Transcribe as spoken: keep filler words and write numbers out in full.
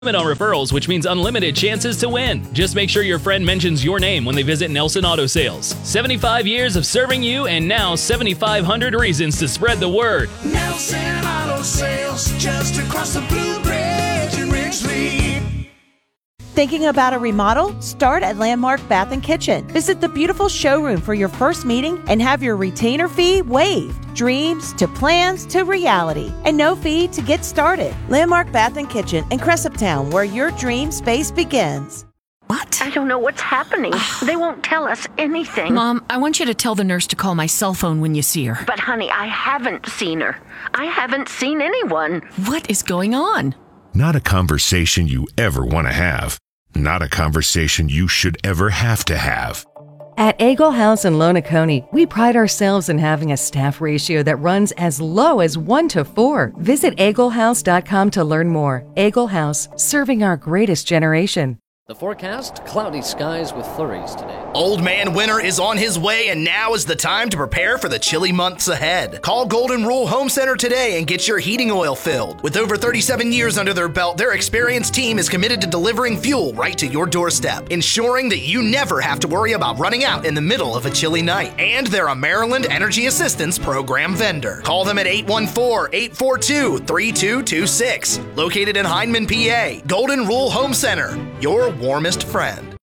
Limit on referrals, which means unlimited chances to win. Just make sure your friend mentions your name when they visit Nelson Auto Sales. seventy-five years of serving you, and now seventy-five hundred reasons to spread the word. Nelson Auto Sales, just across the Blue Bridge in Ridgely. Thinking about a remodel? Start at Landmark Bath and Kitchen. Visit the beautiful showroom for your first meeting and have your retainer fee waived. Dreams to plans to reality. And no fee to get started. Landmark Bath and Kitchen in Cressuptown, where your dream space begins. What? I don't know what's happening. They won't tell us anything. Mom, I want you to tell the nurse to call my cell phone when you see her. But honey, I haven't seen her. I haven't seen anyone. What is going on? Not a conversation you ever want to have. Not a conversation you should ever have to have. At Eagle House in Lonacone, we pride ourselves in having a staff ratio that runs as low as one to four. Visit eagle house dot com to learn more. Eagle House, serving our greatest generation. The forecast, cloudy skies with flurries today. Old man winter is on his way, and now is the time to prepare for the chilly months ahead. Call Golden Rule Home Center today and get your heating oil filled. With over thirty-seven years under their belt, their experienced team is committed to delivering fuel right to your doorstep, ensuring that you never have to worry about running out in the middle of a chilly night. And they're a Maryland Energy Assistance Program vendor. Call them at eight one four, eight four two, three two two six. Located in Hindman, P A. Golden Rule Home Center, your warmest friend.